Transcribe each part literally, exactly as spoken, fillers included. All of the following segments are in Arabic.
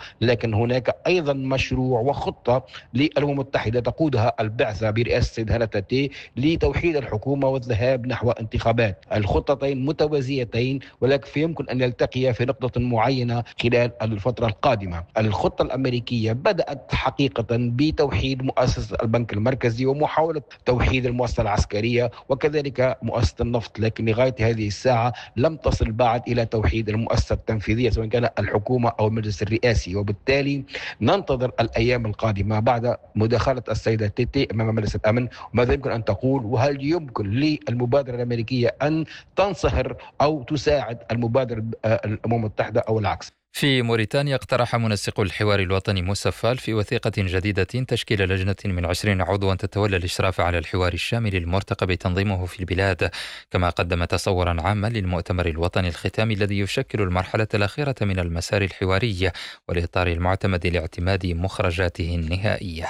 لكن هناك أيضا مشروع وخطة للأمم المتحدة تقودها البعثة برئاسة السيد هالة تاتي لتوحيد الحكومة والذهاب نحو انتخابات. الخطتين متوازيتين، ولكن يمكن أن يلتقيا في نقطة معينة خلال الفترة القادمة. الخطة الأمريكية بدأت حقيقة بتوحيد مؤسسة البنك المركزي ومحاولة توحيد المؤسسة العسكرية وكذلك مؤسسة النفط، لكن لغاية هذه الساعة لم تصل بعد إلى توحيد المؤسسة التنفيذية سواء كان الحكومة أو المجلس الرئاسي. وبالتالي ننتظر الأيام القادمة بعد مداخلة السيدة تيتي أمام مجلس الأمن وماذا يمكن أن تقول، وهل يمكن للمبادرة الأمريكية أن تنصهر أو تساعد المبادرة الأمم المتحدة أو العكس. في موريتانيا اقترح منسق الحوار الوطني موسى فال في وثيقة جديدة تشكيل لجنة من عشرين عضوا تتولى الإشراف على الحوار الشامل المرتقب تنظيمه في البلاد، كما قدم تصورا عاما للمؤتمر الوطني الختامي الذي يشكل المرحلة الأخيرة من المسار الحواري والإطار المعتمد لاعتماد مخرجاته النهائية.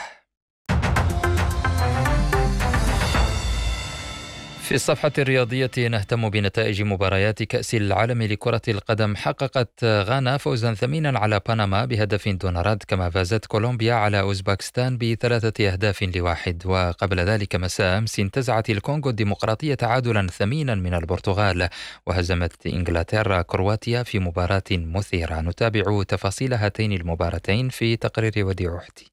في الصفحة الرياضية نهتم بنتائج مباريات كأس العالم لكرة القدم. حققت غانا فوزا ثمينا على بنما بهدف دون رد، كما فازت كولومبيا على أوزباكستان بثلاثة أهداف لواحد. وقبل ذلك مساء أمس انتزعت الكونغو الديمقراطية تعادلا ثمينا من البرتغال، وهزمت إنجلترا كرواتيا في مباراة مثيرة. نتابع تفاصيل هاتين المباراتين في تقرير وديع حتي.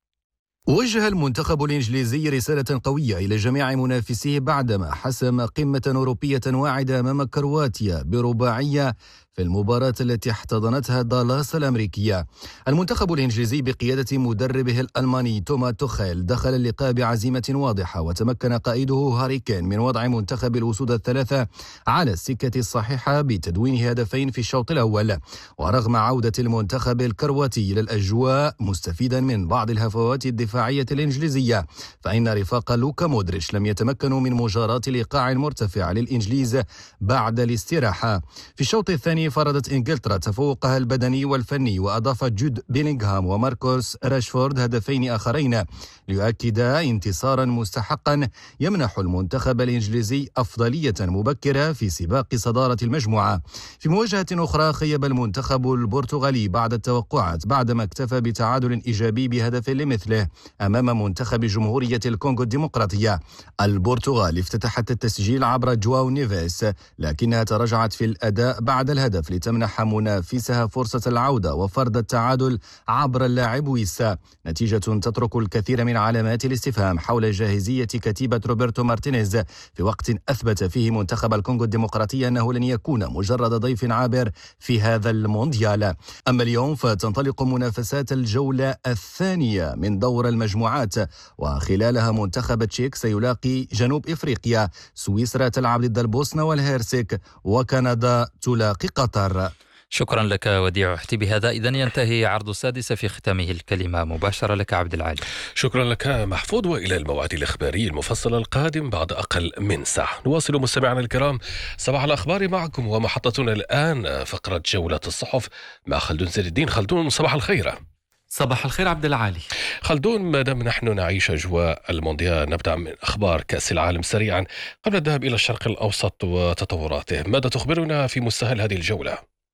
وجه المنتخب الإنجليزي رسالة قوية إلى جميع منافسيه بعدما حسم قمة أوروبية واعدة أمام كرواتيا برباعية في المباراة التي احتضنتها دالاس الأمريكية. المنتخب الإنجليزي بقيادة مدربه الألماني توما توخيل دخل اللقاء بعزيمة واضحة، وتمكن قائده هاري كين من وضع منتخب الأسود الثلاثة على السكة الصحيحة بتدوين هدفين في الشوط الأول. ورغم عودة المنتخب الكرواتي إلى الأجواء مستفيدا من بعض الهفوات الدفاعية الإنجليزية، فإن رفاق لوكا مودريتش لم يتمكنوا من مجاراة الإيقاع المرتفع للإنجليز بعد الاستراحة. في الشوط الثاني فرضت إنجلترا تفوقها البدني والفني، وأضاف جود بيلينغهام وماركوس راشفورد هدفين آخرين ليؤكدا انتصارا مستحقا يمنح المنتخب الإنجليزي أفضلية مبكرة في سباق صدارة المجموعة. في مواجهة أخرى خيب المنتخب البرتغالي بعد التوقعات بعدما اكتفى بتعادل إيجابي بهدف لمثله أمام منتخب جمهورية الكونغو الديمقراطية. البرتغال افتتحت التسجيل عبر جواو نيفيس، لكنها تراجعت في الأداء بعد الهدف لتمنح منافسها فرصة العودة وفرض التعادل عبر اللاعب ويسا، نتيجة تترك الكثير من علامات الاستفهام حول جاهزية كتيبة روبرتو مارتينيز في وقت أثبت فيه منتخب الكونغو الديمقراطية أنه لن يكون مجرد ضيف عابر في هذا المونديال. أما اليوم فتنطلق منافسات الجولة الثانية من دور المجموعات، وخلالها منتخب تشيك سيلاقي جنوب إفريقيا، سويسرا تلعب ضد البوسنة والهيرسك، وكندا تلاقي قطر. شكرا لك وديع حتي. بهذا إذن ينتهي عرض السادسة في ختامه الكلمة مباشرة لك عبد العالي. شكرا لك محفوظ، وإلى الموعد الإخباري المفصل القادم بعد أقل من ساعة. نواصل مستمعنا الكرام صباح الأخبار معكم، ومحطتنا الآن فقرة جولة الصحف مع خلدون زين الدين. خلدون صباح الخير. صباح الخير عبد العالي. خلدون، ما دام نحن نعيش أجواء المونديال نبدأ من أخبار كأس العالم سريعا قبل الذهاب إلى الشرق الأوسط وتطوراته. ماذا تخبرنا في مستهل هذه الجولة؟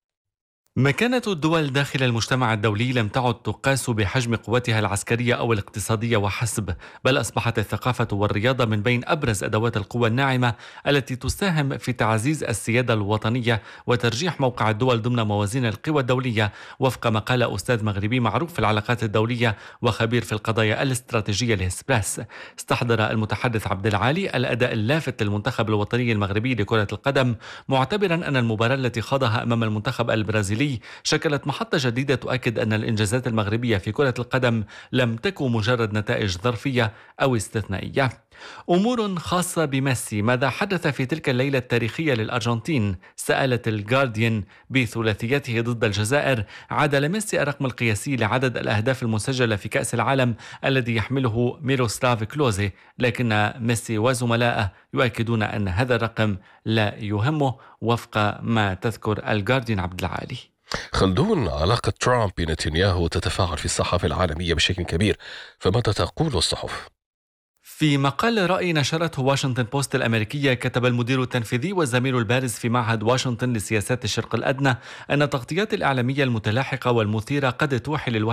مكانة الدول داخل المجتمع الدولي لم تعد تقاس بحجم قوتها العسكرية أو الاقتصادية وحسب، بل أصبحت الثقافة والرياضة من بين أبرز أدوات القوى الناعمة التي تساهم في تعزيز السيادة الوطنية وترجيح موقع الدول ضمن موازين القوى الدولية، وفق ما قال أستاذ مغربي معروف في العلاقات الدولية وخبير في القضايا الاستراتيجية لإسبراس. استحضر المتحدث عبد العالي الأداء اللافت للمنتخب الوطني المغربي لكرة القدم، معتبرا أن المباراة التي خاضها أمام المنتخب البرازيلي شكلت محطة جديدة تؤكد أن الإنجازات المغربية في كرة القدم لم تكن مجرد نتائج ظرفية أو استثنائية. أمور خاصة بميسي: ماذا حدث في تلك الليلة التاريخية للأرجنتين؟ سألت الجارديان بثلاثيته ضد الجزائر. عادل ميسي الرقم القياسي لعدد الأهداف المسجلة في كأس العالم الذي يحمله ميروسلاف كلوزي، لكن ميسي وزملائه يؤكدون أن هذا الرقم لا يهمه، وفق ما تذكر الجارديان عبد العالي. خلدون، علاقة ترامب بنتنياهو تتفاعل في الصحافة العالمية بشكل كبير، فماذا تقول الصحف؟ في مقال رأي نشرته واشنطن بوست الأمريكية، كتب المدير التنفيذي والزميل البارز في معهد واشنطن لسياسات الشرق الأدنى أن التغطيات الإعلامية المتلاحقة والمثيرة قد توحي للوعي